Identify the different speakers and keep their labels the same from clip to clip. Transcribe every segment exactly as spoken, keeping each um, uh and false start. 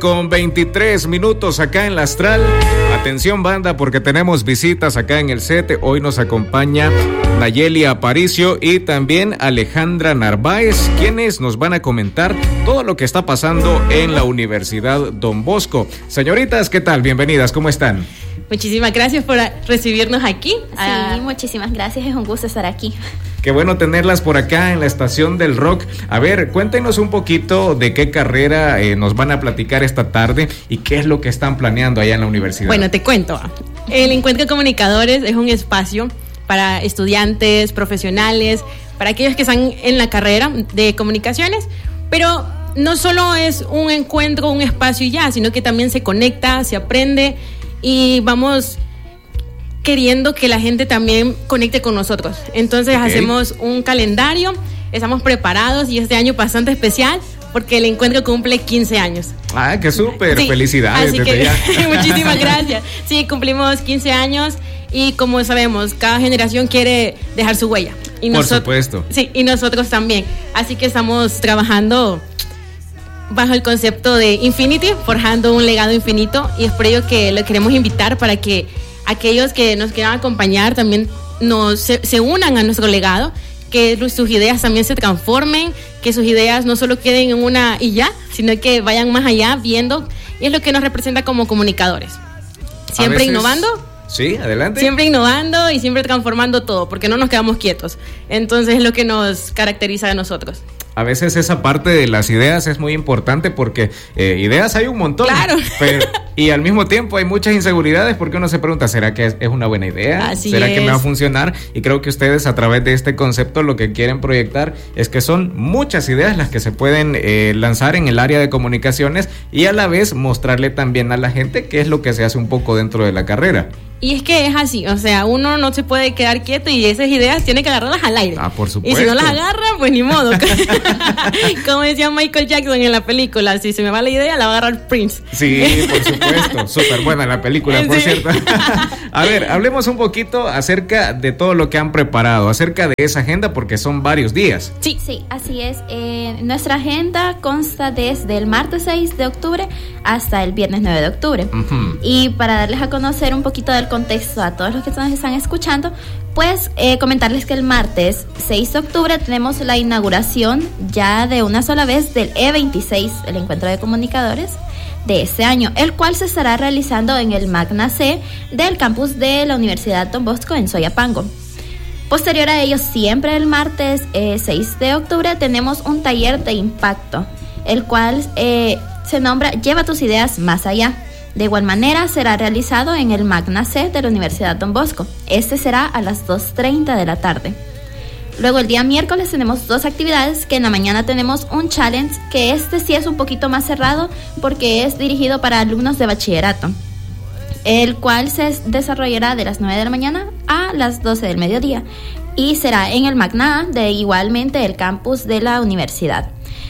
Speaker 1: con veintitrés minutos acá en La Astral. Atención banda, porque tenemos visitas acá en el set. Hoy nos acompaña Nayeli Aparicio y también Alejandra Narváez, quienes nos van a comentar todo lo que está pasando en la Universidad Don Bosco. Señoritas, ¿qué tal? Bienvenidas, ¿cómo están?
Speaker 2: Muchísimas gracias por recibirnos aquí.
Speaker 3: Sí, uh, muchísimas gracias, es un gusto estar aquí.
Speaker 1: Qué bueno tenerlas por acá en la Estación del Rock. A ver, cuéntenos un poquito de qué carrera eh, nos van a platicar esta tarde y qué es lo que están planeando allá en la universidad.
Speaker 2: Bueno, te cuento. El Encuentro de Comunicadores es un espacio para estudiantes, profesionales, para aquellos que están en la carrera de comunicaciones, pero no solo es un encuentro, un espacio y ya, sino que también se conecta, se aprende y vamos queriendo que la gente también conecte con nosotros. Entonces okay. hacemos un calendario, estamos preparados y este año bastante especial porque el encuentro cumple quince años.
Speaker 1: Ah, qué súper, sí, felicidades.
Speaker 2: Así que muchísimas gracias. Sí, cumplimos quince años y como sabemos, cada generación quiere dejar su huella. Y
Speaker 1: Por
Speaker 2: nosotros,
Speaker 1: supuesto.
Speaker 2: Sí, y nosotros también. Así que estamos trabajando bajo el concepto de Infinity, forjando un legado infinito, y es por ello que lo queremos invitar para que aquellos que nos quieran acompañar también nos, se, se unan a nuestro legado, que sus ideas también se transformen, que sus ideas no solo queden en una y ya, sino que vayan más allá viendo, y es lo que nos representa como comunicadores. Siempre veces, innovando.
Speaker 1: Sí, adelante.
Speaker 2: Siempre innovando y siempre transformando todo, porque no nos quedamos quietos. Entonces es lo que nos caracteriza a nosotros.
Speaker 1: A veces esa parte de las ideas es muy importante porque eh, ideas hay un montón.
Speaker 2: Claro.
Speaker 1: Pero, y al mismo tiempo hay muchas inseguridades porque uno se pregunta, ¿será que es, es una buena idea?
Speaker 2: Así
Speaker 1: ¿Será
Speaker 2: es.
Speaker 1: que me va a funcionar? Y creo que ustedes a través de este concepto lo que quieren proyectar es que son muchas ideas las que se pueden eh, lanzar en el área de comunicaciones y a la vez mostrarle también a la gente qué es lo que se hace un poco dentro de la carrera.
Speaker 2: Y es que es así, o sea, uno no se puede quedar quieto y esas ideas tiene que agarrarlas al aire.
Speaker 1: Ah, por supuesto.
Speaker 2: Y si no las agarra, pues ni modo. Como decía Michael Jackson en la película, si se me va la idea, la va a agarrar Prince.
Speaker 1: Sí, por supuesto, súper buena la película, por
Speaker 2: sí.
Speaker 1: cierto. A ver, hablemos un poquito acerca de todo lo que han preparado, acerca de esa agenda, porque son varios días.
Speaker 3: Sí, sí, así es. Eh, nuestra agenda consta desde el martes seis de octubre hasta el viernes nueve de octubre. Uh-huh. Y para darles a conocer un poquito del contexto a todos los que nos están escuchando, pues eh, comentarles que el martes seis de octubre tenemos la inauguración ya de una sola vez del E veintiséis, el Encuentro de Comunicadores de este año, el cual se estará realizando en el Magna C del campus de la Universidad Don Bosco en Soyapango. Posterior a ello, siempre el martes eh, seis de octubre tenemos un taller de impacto, el cual eh, se nombra Lleva tus ideas más allá. De igual manera será realizado en el Magna C de la Universidad Don Bosco. Este será a las dos treinta de la tarde. Luego el día miércoles tenemos dos actividades, que en la mañana tenemos un challenge, que este sí es un poquito más cerrado porque es dirigido para alumnos de bachillerato, el cual se desarrollará de las nueve de la mañana a las doce del mediodía y será en el Magna A de igualmente el campus de la universidad.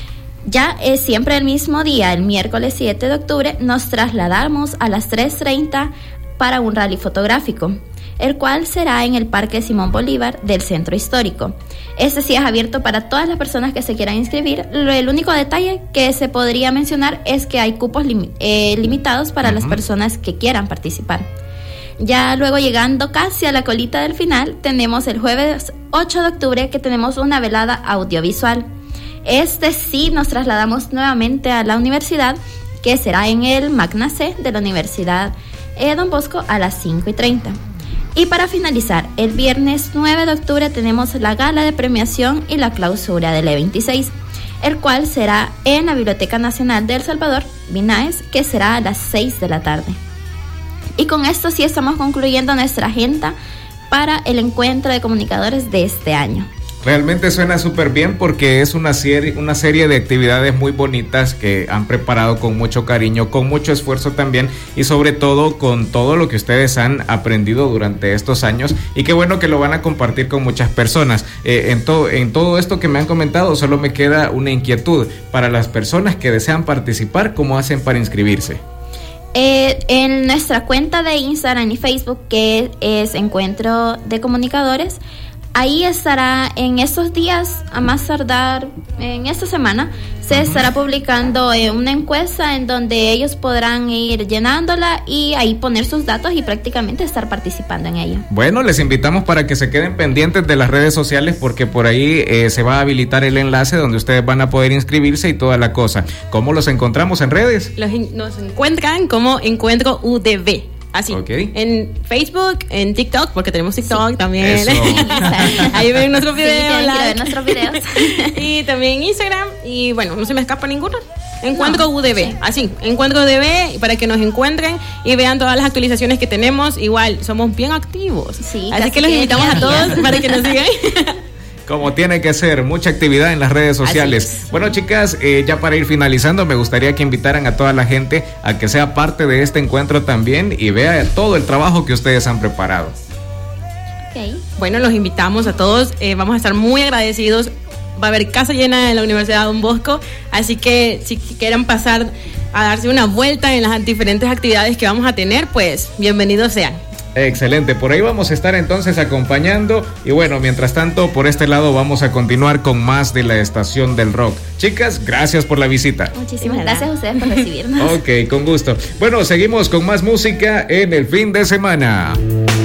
Speaker 3: Ya es siempre el mismo día, el miércoles siete de octubre, nos trasladamos a las tres treinta para un rally fotográfico, el cual será en el Parque Simón Bolívar del Centro Histórico. Este sí es abierto para todas las personas que se quieran inscribir. El único detalle que se podría mencionar es que hay cupos lim- eh, limitados para uh-huh. las personas que quieran participar. Ya luego, llegando casi a la colita del final, tenemos el jueves ocho de octubre, que tenemos una velada audiovisual. Este sí nos trasladamos nuevamente a la universidad, que será en el Magna C de la Universidad eh, Don Bosco a las cinco y treinta. Y para finalizar, el viernes nueve de octubre tenemos la gala de premiación y la clausura del E veintiséis, el cual será en la Biblioteca Nacional de El Salvador, BINAES, que será a las seis de la tarde. Y con esto sí estamos concluyendo nuestra agenda para el Encuentro de Comunicadores de este año.
Speaker 1: Realmente suena súper bien porque es una serie, una serie de actividades muy bonitas que han preparado con mucho cariño, con mucho esfuerzo también y sobre todo con todo lo que ustedes han aprendido durante estos años y qué bueno que lo van a compartir con muchas personas. Eh, en, todo, en todo esto que me han comentado solo me queda una inquietud para las personas que desean participar, ¿cómo hacen para inscribirse?
Speaker 3: Eh, en nuestra cuenta de Instagram y Facebook, que es Encuentro de Comunicadores, ahí estará en estos días, a más tardar en esta semana, se estará publicando eh, una encuesta en donde ellos podrán ir llenándola y ahí poner sus datos y prácticamente estar participando en ella.
Speaker 1: Bueno, les invitamos para que se queden pendientes de las redes sociales porque por ahí eh, se va a habilitar el enlace donde ustedes van a poder inscribirse y toda la cosa. ¿Cómo los encontramos en redes?
Speaker 2: Los in- nos encuentran como Encuentro U D B. Así,
Speaker 1: okay.
Speaker 2: En Facebook, en TikTok, porque tenemos TikTok sí. también.
Speaker 1: Eso.
Speaker 2: Ahí ven nuestros videos.
Speaker 3: Sí, tienen que ver nuestros videos.
Speaker 2: Y también Instagram. Y bueno, no se me escapa ninguno. Encuentro
Speaker 3: no,
Speaker 2: U D B. Sí. Así, Encuentro U D B para que nos encuentren y vean todas las actualizaciones que tenemos. Igual, somos bien activos.
Speaker 3: Sí,
Speaker 2: así que los invitamos a todos para que nos sigan.
Speaker 1: Como tiene que ser, mucha actividad en las redes sociales. Bueno, chicas, eh, ya para ir finalizando, me gustaría que invitaran a toda la gente a que sea parte de este encuentro también y vea todo el trabajo que ustedes han preparado.
Speaker 2: Okay. Bueno, los invitamos a todos, eh, vamos a estar muy agradecidos. Va a haber casa llena en la Universidad Don Bosco, así que si quieran pasar a darse una vuelta en las diferentes actividades que vamos a tener, pues bienvenidos sean.
Speaker 1: Excelente, por ahí vamos a estar entonces acompañando y bueno, mientras tanto por este lado vamos a continuar con más de la Estación del Rock. Chicas, gracias por la visita.
Speaker 3: Muchísimas gracias a ustedes por recibirnos.
Speaker 1: Ok, con gusto. Bueno, seguimos con más música en el fin de semana.